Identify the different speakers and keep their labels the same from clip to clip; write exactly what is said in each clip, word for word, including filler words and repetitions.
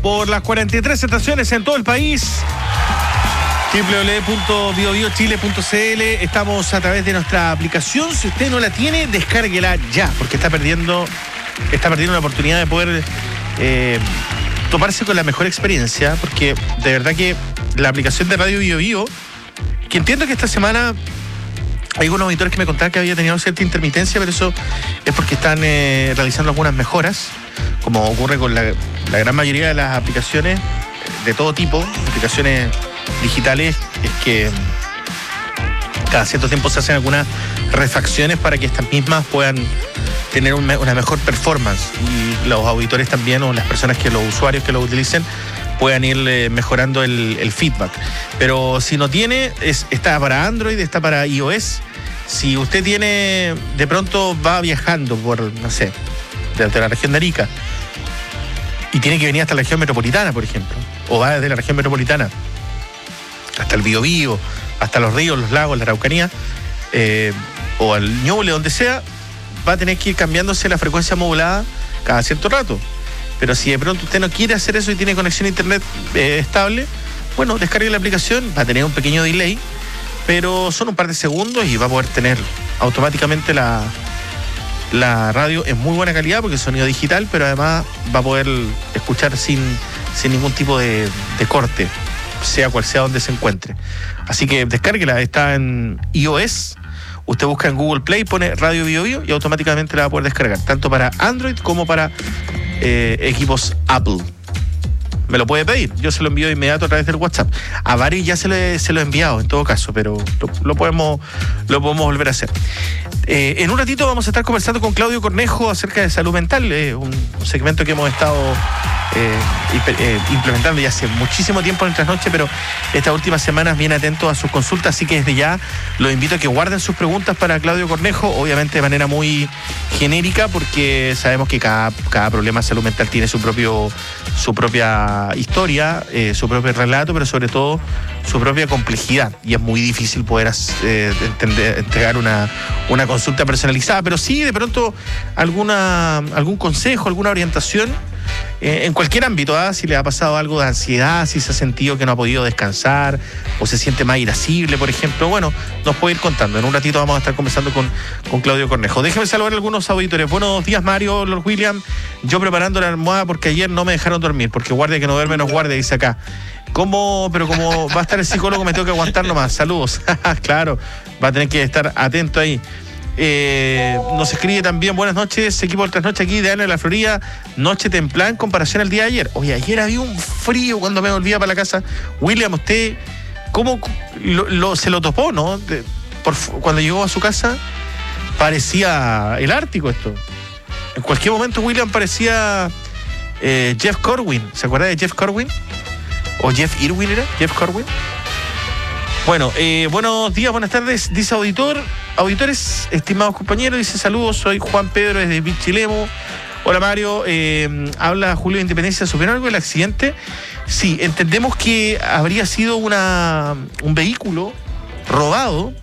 Speaker 1: Por las cuarenta y tres estaciones en todo el país. doble u doble u doble u punto bio bio chile punto c l. Estamos a través de nuestra aplicación. Si usted no la tiene, descárguela ya, porque está perdiendo está perdiendo la oportunidad de poder eh, toparse con la mejor experiencia, porque de verdad que la aplicación de Radio Bio Bio, que entiendo que esta semana hay algunos auditores que me contaban que había tenido cierta intermitencia, pero eso es porque están eh, realizando algunas mejoras, como ocurre con la, la gran mayoría de las aplicaciones de todo tipo, aplicaciones digitales, es que cada cierto tiempo se hacen algunas refacciones para que estas mismas puedan tener un, una mejor performance, y los auditores también, o las personas que los usuarios que lo utilicen, puedan ir eh, mejorando el, el feedback. Pero si no tiene, es, está para Android, está para iOS. Si usted tiene, de pronto va viajando por, no sé, desde la región de Arica y tiene que venir hasta la región metropolitana, por ejemplo, o va desde la región metropolitana hasta el Biobío, hasta los ríos, los lagos, la Araucanía, eh, o al Ñuble, donde sea, va a tener que ir cambiándose la frecuencia modulada cada cierto rato. Pero si de pronto usted no quiere hacer eso y tiene conexión a internet eh, estable, bueno, descargue la aplicación, va a tener un pequeño delay, pero son un par de segundos y va a poder tener automáticamente la, la radio en muy buena calidad, porque es sonido digital, pero además va a poder escuchar sin, sin ningún tipo de, de corte, sea cual sea donde se encuentre. Así que descárguela, está en iOS. Usted busca en Google Play, pone Radio Bio Bio y automáticamente la va a poder descargar, tanto para Android como para eh, equipos Apple. Me lo puede pedir, yo se lo envío de inmediato a través del WhatsApp. A varios ya se lo he, se lo he enviado en todo caso, pero lo, lo, podemos, lo podemos volver a hacer. Eh, en un ratito vamos a estar conversando con Claudio Cornejo acerca de salud mental, eh, un, un segmento que hemos estado eh, eh, implementando ya hace muchísimo tiempo en Trasnoche, pero estas últimas semanas bien atentos a sus consultas, así que desde ya los invito a que guarden sus preguntas para Claudio Cornejo, obviamente de manera muy genérica, porque sabemos que cada, cada problema de salud mental tiene su propio su propia historia, eh, su propio relato, pero sobre todo su propia complejidad, y es muy difícil poder eh, entender, entregar una, una consulta personalizada, pero sí de pronto alguna algún consejo, alguna orientación eh, en cualquier ámbito, ¿eh? Si le ha pasado algo de ansiedad, si se ha sentido que no ha podido descansar o se siente más irascible, por ejemplo, bueno, nos puede ir contando. En un ratito vamos a estar conversando con, con Claudio Cornejo. Déjeme saludar a algunos auditores. Buenos días, Mario, Lord William. Yo preparando la almohada porque ayer no me dejaron dormir, porque guardia que no duerme nos guardia, dice acá. ¿Cómo? Pero como va a estar el psicólogo, me tengo que aguantar nomás. Saludos. Claro, va a tener que estar atento ahí. Eh, nos escribe también: buenas noches, equipo del Trasnoche aquí de Ana de la Florida. Noche templada en comparación al día de ayer. Oye, ayer había un frío cuando me volvía para la casa. William, usted, ¿cómo lo, lo, se lo topó, no? De, por, cuando llegó a su casa, parecía el Ártico esto. En cualquier momento William parecía eh, Jeff Corwin. ¿Se acuerda de Jeff Corwin? ¿O Jeff Irwin era? ¿Jeff Corwin? Bueno, eh, buenos días, buenas tardes, dice auditor, auditores, estimados compañeros, dice saludos, soy Juan Pedro desde Pichilemu. Hola Mario, eh, habla Julio de Independencia. ¿Supieron algo del accidente? Sí, entendemos que habría sido una, un vehículo robado,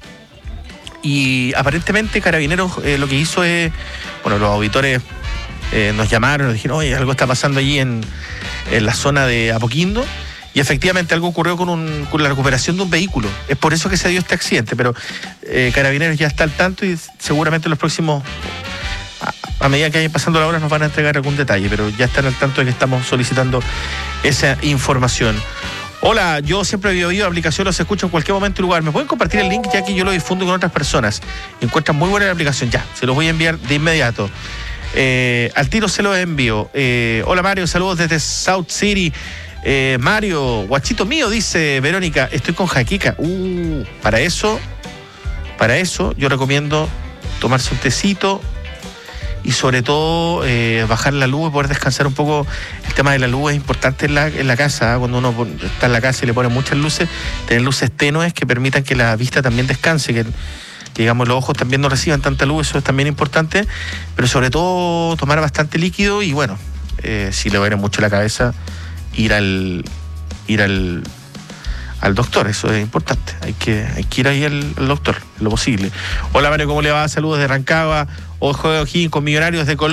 Speaker 1: y aparentemente Carabineros eh, lo que hizo es, bueno, los auditores eh, nos llamaron, nos dijeron, oye, algo está pasando allí en, en la zona de Apoquindo. Y efectivamente algo ocurrió con, un, con la recuperación de un vehículo. Es por eso que se dio este accidente, pero eh, Carabineros ya está al tanto y seguramente los próximos, a, a medida que vayan pasando la hora, nos van a entregar algún detalle, pero ya están al tanto de que estamos solicitando esa información. Hola, yo siempre he oído la aplicación, los escucho en cualquier momento y lugar. ¿Me pueden compartir el link, ya que yo lo difundo con otras personas? Encuentran muy buena la aplicación. Ya, se los voy a enviar de inmediato. Eh, al tiro se los envío. Eh, hola Mario, saludos desde South City. Eh, Mario, guachito mío, dice Verónica, estoy con jaqueca. Uh, para eso, para eso yo recomiendo tomarse un tecito y sobre todo eh, bajar la luz y poder descansar un poco. El tema de la luz es importante en la, en la casa, ¿eh? Cuando uno está en la casa y le pone muchas luces, tener luces tenues que permitan que la vista también descanse, que, que digamos los ojos también no reciban tanta luz, eso es también importante, pero sobre todo tomar bastante líquido y bueno, eh, si le duele mucho la cabeza, ir al ir al, al doctor, eso es importante, hay que, hay que ir ahí al, al doctor, lo posible. Hola Mario, ¿cómo le va? Saludos de Rancagua, ojo de O'Higgins con Millonarios de Colombia.